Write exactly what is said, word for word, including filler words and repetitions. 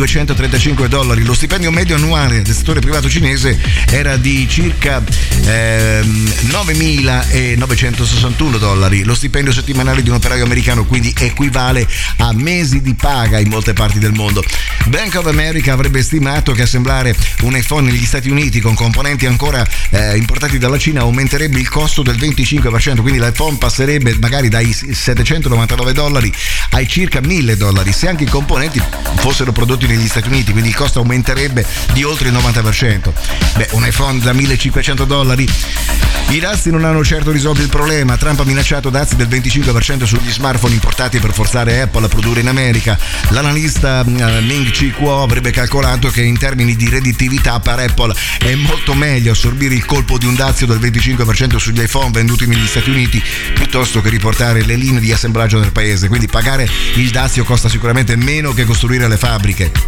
duecentotrentacinque dollari. Lo stipendio medio annuale del settore privato cinese era di circa ehm, novemilanovecentosessantuno dollari. Lo stipendio settimanale di un operaio americano quindi equivale a mesi di paga in molte parti del mondo. Bank of America avrebbe stimato che assemblare un iPhone negli Stati Uniti con componenti ancora eh, importati dalla Cina aumenterebbe il costo del venticinque per cento, quindi l'iPhone passerebbe magari dai settecentonovantanove dollari ai circa mille dollari se anche i componenti fossero prodotti negli Stati Uniti, quindi il costo aumenterebbe di oltre il novanta per cento. Beh, un iPhone da millecinquecento dollari. I dazi non hanno certo risolto il problema. Trump ha minacciato dazi del venticinque per cento sugli smartphone importati per forzare Apple a produrre in America. L'analista uh, Ming Chi Kuo avrebbe calcolato che in termini di redditività per Apple è molto meglio assorbire il colpo di un dazio del venticinque per cento sugli iPhone venduti negli Stati Uniti piuttosto che riportare le linee di assemblaggio nel paese, quindi pagare il dazio costa sicuramente meno che costruire le fabbriche.